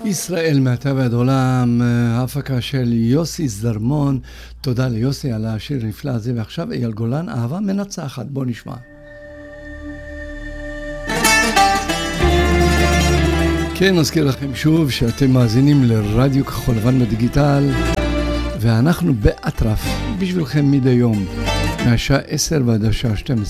ישראל מעתה ועד עולם, ההפקה של יוסי זרמון. תודה ליוסי על השיר הנפלא הזה. ועכשיו אייל גולן, אהבה מנצחת. בוא נשמע. כן, נזכיר לכם שוב שאתם מאזינים לרדיו כחול לבן בדיגיטל, ואנחנו באטרף בשבילכם מדי יום מהשעה 10 ועד השעה 12.